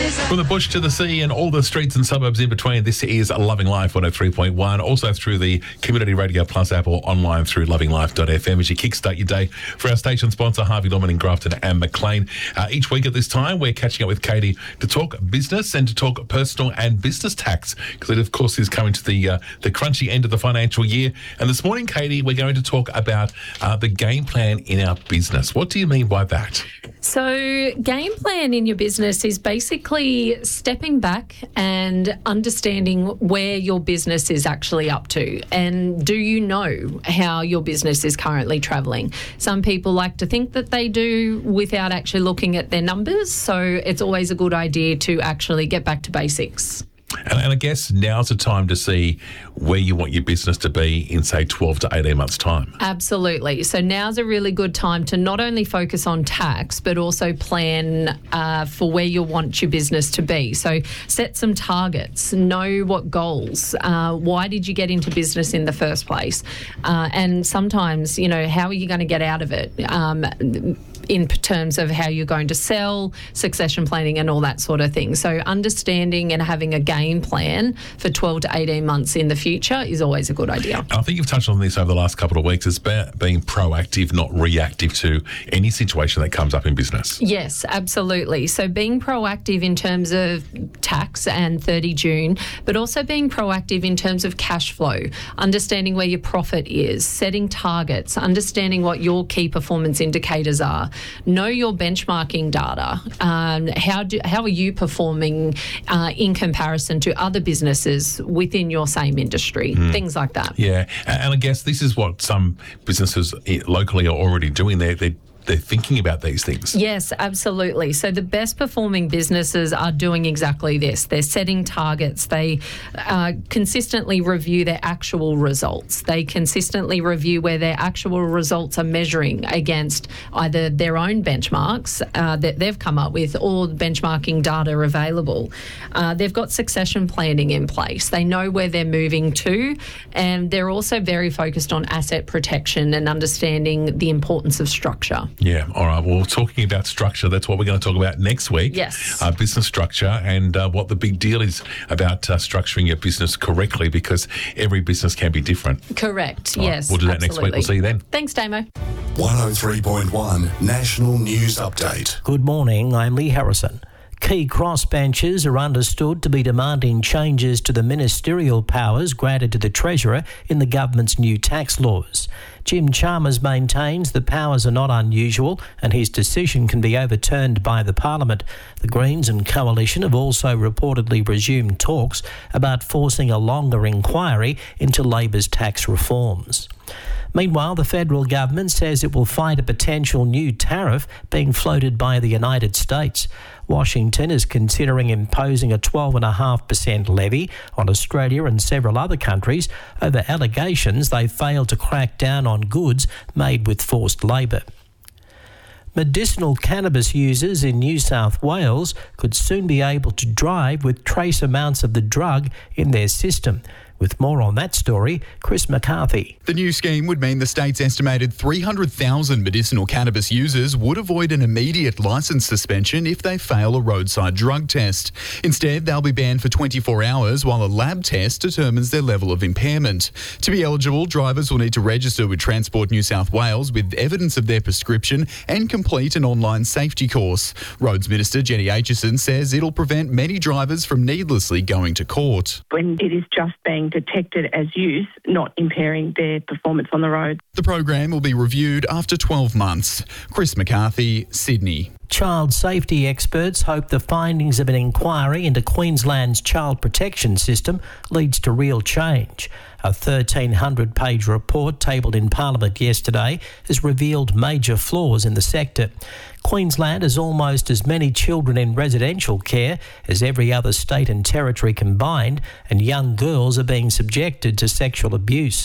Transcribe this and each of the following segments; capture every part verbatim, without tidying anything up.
From the bush to the sea and all the streets and suburbs in between, this is Loving Life one oh three point one. Also through the Community Radio Plus app or online through loving life dot f m as you kickstart your day. For our station sponsor, Harvey Norman in Grafton and McLean. Uh, each week at this time, we're catching up with Katie to talk business and to talk personal and business tax, because it, of course, is coming to the uh, the crunchy end of the financial year. And this morning, Katie, we're going to talk about uh, the game plan in our business. What do you mean by that? So, game plan in your business is basically stepping back and understanding where your business is actually up to. And do you know how your business is currently travelling? Some people like to think that they do without actually looking at their numbers. So, it's always a good idea to actually get back to basics. And, and I guess now's the time to see where you want your business to be in, say, twelve to eighteen months' time. Absolutely. So now's a really good time to not only focus on tax, but also plan uh, for where you want your business to be. So set some targets, know what goals, uh, why did you get into business in the first place? Uh, and sometimes, you know, how are you going to get out of it? Um, in terms of how you're going to sell, succession planning and all that sort of thing. So understanding and having a game plan for twelve to eighteen months in the future is always a good idea. I think you've touched on this over the last couple of weeks, as being proactive, not reactive to any situation that comes up in business. Yes, absolutely. So being proactive in terms of tax and thirty June, but also being proactive in terms of cash flow, understanding where your profit is, setting targets, understanding what your key performance indicators are. Know your benchmarking data. Um, how do how are you performing uh, in comparison to other businesses within your same industry? Mm. Things like that. Yeah, and I guess this is what some businesses locally are already doing. They're, they're They're thinking about these things. Yes, absolutely. So the best performing businesses are doing exactly this. They're setting targets. They uh, consistently review their actual results. They consistently review where their actual results are measuring against either their own benchmarks uh, that they've come up with or benchmarking data available. Uh, they've got succession planning in place. They know where they're moving to, and they're also very focused on asset protection and understanding the importance of structure. Yeah, all right. Well, talking about structure, that's what we're going to talk about next week. Yes. Uh, business structure and uh, what the big deal is about uh, structuring your business correctly, because every business can be different. Correct, All yes. Right, we'll do that absolutely. next week. We'll see you then. Thanks, Damo. one oh three point one National News Update. Good morning, I'm Lee Harrison. Key crossbenchers are understood to be demanding changes to the ministerial powers granted to the Treasurer in the government's new tax laws. Jim Chalmers maintains the powers are not unusual and his decision can be overturned by the Parliament. The Greens and Coalition have also reportedly resumed talks about forcing a longer inquiry into Labor's tax reforms. Meanwhile, the federal government says it will fight a potential new tariff being floated by the United States. Washington is considering imposing a twelve point five percent levy on Australia and several other countries over allegations they failed to crack down on goods made with forced labour. Medicinal cannabis users in New South Wales could soon be able to drive with trace amounts of the drug in their system. With more on that story, Chris McCarthy. The new scheme would mean the state's estimated three hundred thousand medicinal cannabis users would avoid an immediate licence suspension if they fail a roadside drug test. Instead, they'll be banned for twenty-four hours while a lab test determines their level of impairment. To be eligible, drivers will need to register with Transport New South Wales with evidence of their prescription and complete an online safety course. Roads Minister Jenny Aitchison says it'll prevent many drivers from needlessly going to court. When it is just being detected as use, not impairing their performance on the road. The program will be reviewed after twelve months. Chris McCarthy, Sydney. Child safety experts hope the findings of an inquiry into Queensland's child protection system leads to real change. A thirteen hundred page report tabled in Parliament yesterday has revealed major flaws in the sector. Queensland has almost as many children in residential care as every other state and territory combined, and young girls are being subjected to sexual abuse.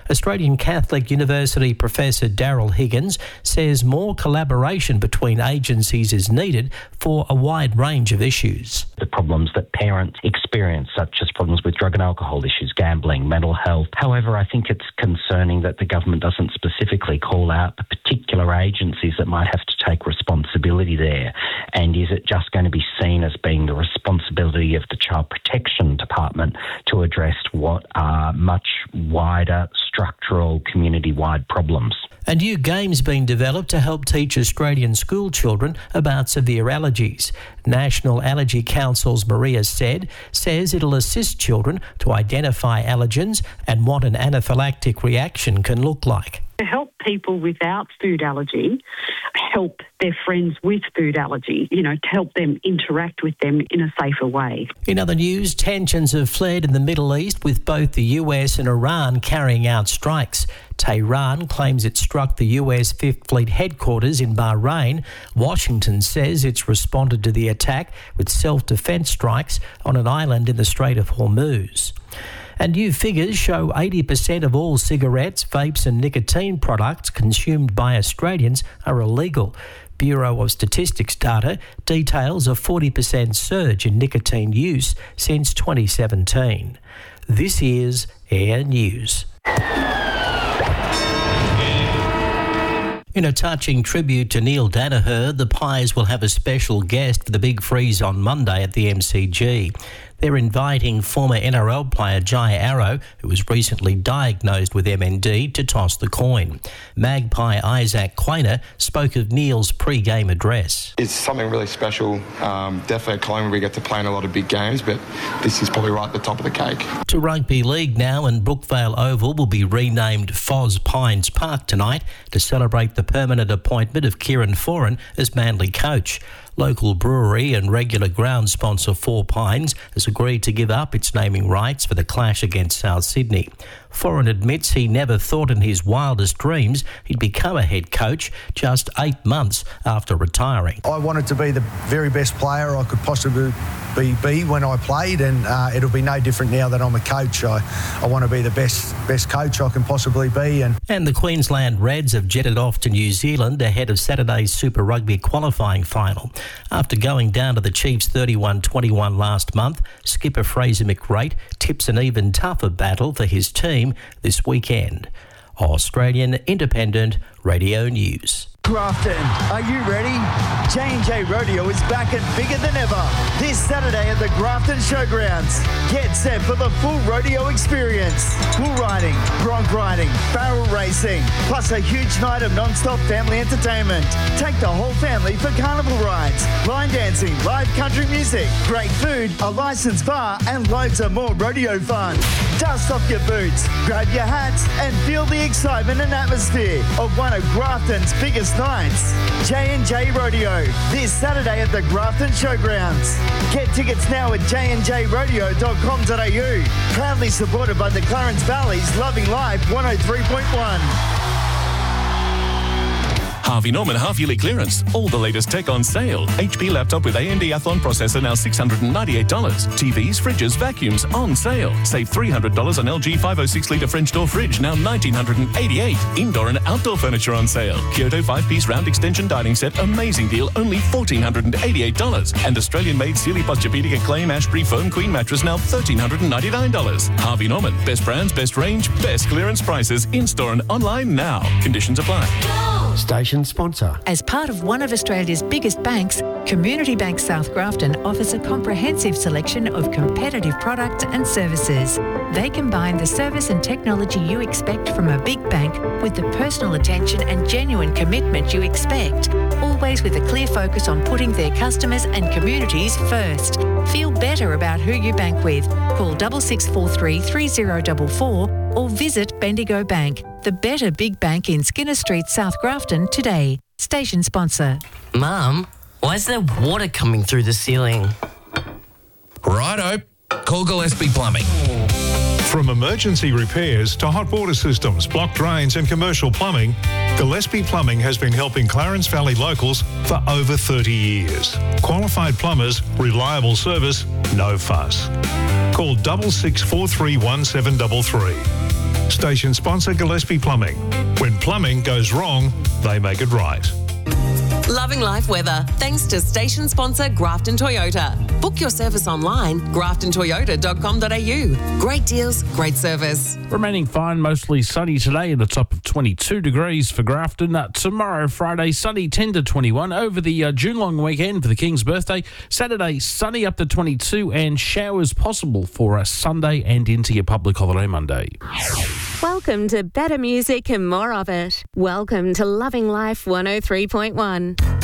Australian Catholic University Professor Daryl Higgins says more collaboration between agencies is needed for a wide range of issues. The problems that parents experience, such as problems with drug and alcohol issues, gambling, mental health. However, I think it's concerning that the government doesn't specifically call out the particular agencies that might have to take responsibility there. And is it just going to be seen as being the responsibility of the Child Protection Department to address what are much wider structural community-wide problems? A new game's been developed to help teach Australian school children about severe allergies. National Allergy Council's Maria Said says it'll assist children to identify allergens and what an anaphylactic reaction can look like. To help people without food allergy help their friends with food allergy, you know, to help them interact with them in a safer way. In other news, tensions have flared in the Middle East with both the U S and Iran carrying out strikes. Tehran claims it struck the U S Fifth Fleet headquarters in Bahrain. Washington says it's responded to the attack with self-defence strikes on an island in the Strait of Hormuz. And new figures show eighty percent of all cigarettes, vapes and nicotine products consumed by Australians are illegal. Bureau of Statistics data details a forty percent surge in nicotine use since twenty seventeen. This is Air News. In a touching tribute to Neil Danaher, the Pies will have a special guest for the Big Freeze on Monday at the M C G. They're inviting former N R L player Jai Arrow, who was recently diagnosed with M N D, to toss the coin. Magpie Isaac Quainer spoke of Neil's pre-game address. It's something really special. Um, definitely a time where we get to play in a lot of big games, but this is probably right at the top of the cake. To rugby league now, and Brookvale Oval will be renamed Foz Pines Park tonight to celebrate the permanent appointment of Kieran Foran as Manly coach. Local brewery and regular ground sponsor Four Pines has agreed to give up its naming rights for the clash against South Sydney. Foran admits he never thought in his wildest dreams he'd become a head coach just eight months after retiring. I wanted to be the very best player I could possibly be, be when I played, and uh, it'll be no different now that I'm a coach. I, I want to be the best best coach I can possibly be. And, and the Queensland Reds have jetted off to New Zealand ahead of Saturday's Super Rugby qualifying final. After going down to the Chiefs thirty-one twenty-one last month, skipper Fraser McReight tips an even tougher battle for his team this weekend. Australian Independent Radio News. Grafton, are you ready? J and J Rodeo is back and bigger than ever this Saturday at the Grafton Showgrounds. Get set for the full rodeo experience. Bull riding, bronc riding, barrel racing, plus a huge night of non-stop family entertainment. Take the whole family for carnival rides, line dancing, live country music, great food, a licensed bar, and loads of more rodeo fun. Dust off your boots, grab your hats, and feel the excitement and atmosphere of one of Grafton's biggest nights. J and J Rodeo, this Saturday at the Grafton Showgrounds. Get tickets now at j and j rodeo dot com dot a u. Proudly supported by the Clarence Valley's Loving Life one oh three point one. Harvey Norman half-yearly clearance. All the latest tech on sale. H P laptop with A M D Athlon processor now six hundred ninety-eight dollars. T Vs, fridges, vacuums on sale. Save three hundred dollars on L G five oh six litre French door fridge, now one thousand nine hundred eighty-eight dollars. Indoor and outdoor furniture on sale. Kyoto five-piece round extension dining set, amazing deal, only one thousand four hundred eighty-eight dollars. And Australian-made Sealy Posturepedic Acclaim Ashbury Foam Queen mattress, now one thousand three hundred ninety-nine dollars. Harvey Norman, best brands, best range, best clearance prices, in-store and online now. Conditions apply. Station sponsor. As part of one of Australia's biggest banks, Community Bank South Grafton offers a comprehensive selection of competitive products and services. They combine the service and technology you expect from a big bank with the personal attention and genuine commitment you expect, always with a clear focus on putting their customers and communities first. Feel better about who you bank with. Call six six four three, three zero four four or visit Bendigo Bank, the better big bank in Skinner Street, South Grafton today. Station sponsor. Mum, why is there water coming through the ceiling? Righto. Call Gillespie Plumbing. From emergency repairs to hot water systems, blocked drains and commercial plumbing, Gillespie Plumbing has been helping Clarence Valley locals for over thirty years. Qualified plumbers, reliable service, no fuss. Call six six four three, one seven three three. Station sponsor Gillespie Plumbing. When plumbing goes wrong, they make it right. Loving life weather, thanks to station sponsor Grafton Toyota. Book your service online, grafton toyota dot com dot a u. Great deals, great service. Remaining fine, mostly sunny today and a top of twenty-two degrees for Grafton. Uh, tomorrow, Friday, sunny ten to twenty-one. Over the uh, June long weekend for the King's birthday. Saturday, sunny up to twenty-two and showers possible for a Sunday and into your public holiday Monday. Welcome to better music and more of it. Welcome to Loving Life one oh three point one.